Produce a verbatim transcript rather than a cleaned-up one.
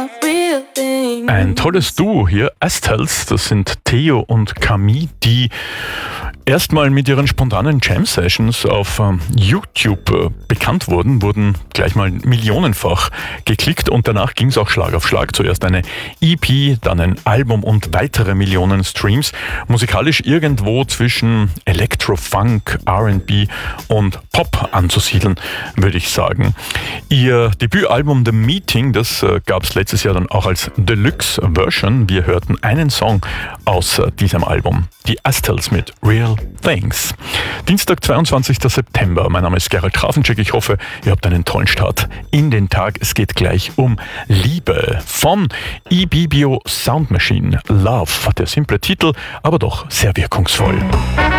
Ein tolles Duo hier, Astels, das sind Theo und Camille, die erstmal mit ihren spontanen Jam-Sessions auf ähm, YouTube äh, bekannt wurden, wurden gleich mal millionenfach geklickt und danach ging es auch Schlag auf Schlag. Zuerst eine E P, dann ein Album und weitere Millionen Streams. Musikalisch irgendwo zwischen Electro-Funk, R and B und Pop anzusiedeln, würde ich sagen. Ihr Debütalbum The Meeting, das äh, gab es letztes Jahr dann auch als Deluxe-Version. Wir hörten einen Song aus äh, diesem Album, die Astels mit Real Things. Dienstag, zweiundzwanzigster September. Mein Name ist Gerald Grafencheck. Ich hoffe, ihr habt einen tollen Start in den Tag. Es geht gleich um Liebe von Ibibio Sound Machine. Love, der simple Titel, aber doch sehr wirkungsvoll.